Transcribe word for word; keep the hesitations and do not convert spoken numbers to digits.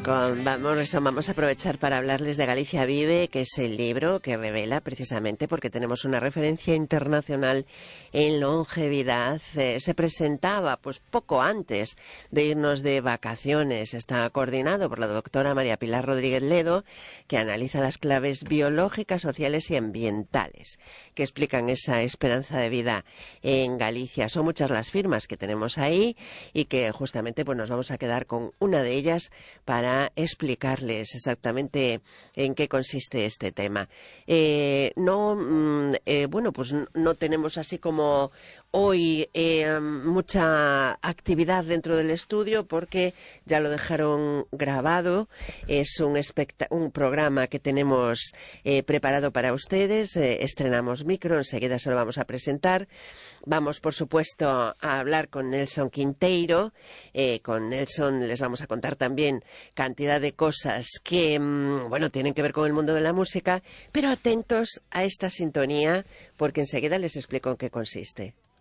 Con, vamos, vamos a aprovechar para hablarles de Galicia Vive, que es el libro que revela precisamente, porque tenemos una referencia internacional en longevidad. Eh, se presentaba pues poco antes de irnos de vacaciones. Está coordinado por la doctora María Pilar Rodríguez Ledo, que analiza las claves biológicas, sociales y ambientales que explican esa esperanza de vida en Galicia. Son muchas las firmas que tenemos ahí y que justamente pues nos vamos a quedar con una de ellas para explicarles exactamente en qué consiste este tema. Eh, no, eh, bueno, pues no tenemos así como hoy eh, mucha actividad dentro del estudio porque ya lo dejaron grabado. Es un, un programa que tenemos eh, preparado para ustedes. Eh, estrenamos micro, enseguida se lo vamos a presentar. Vamos, por supuesto, a hablar con Nelson Quinteiro. Eh, con Nelson les vamos a contar también cantidad de cosas que, mmm, bueno, tienen que ver con el mundo de la música, pero atentos a esta sintonía porque enseguida les explico en qué consiste.